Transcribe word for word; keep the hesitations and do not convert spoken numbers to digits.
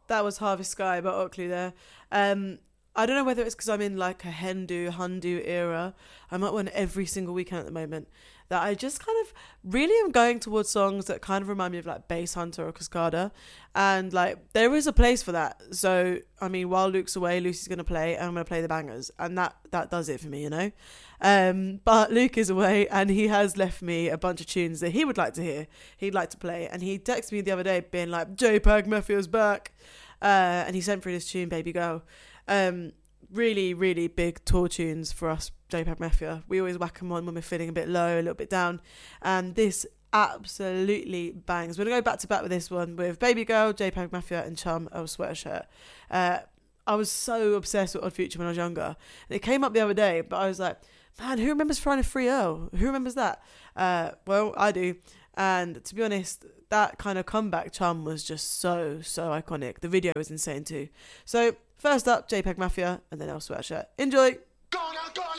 That was Harvest Sky by Oakley there. Um, I don't know whether it's because I'm in like a Hindu, Hindu era. I'm at one every single weekend at the moment. That I just kind of really am going towards songs that kind of remind me of like Bass Hunter or Cascada. And like there is a place for that. So, I mean, while Luke's away, Lucy's going to play and I'm going to play the bangers. And that, that does it for me, you know. Um, but Luke is away and he has left me a bunch of tunes that he would like to hear. He'd like to play. And he texted me the other day being like, JPEG Mafia's back. Uh, and he sent through this tune, Baby Girl. Um, really, really big tour tunes for us, JPEG Mafia. We always whack them on when we're feeling a bit low, a little bit down. And this absolutely bangs. We're going to go back to back with this one with Baby Girl, JPEG Mafia and Chum, Oh Sweater Shirt. Uh, I was so obsessed with Odd Future when I was younger. And it came up the other day, but I was like, man, who remembers Friday Free Earl? Who remembers that? Uh, well, I do. And to be honest, that kind of comeback Chum was just so, so iconic. The video was insane too. So first up, JPEG Mafia and then Oh Sweater Shirt. Enjoy!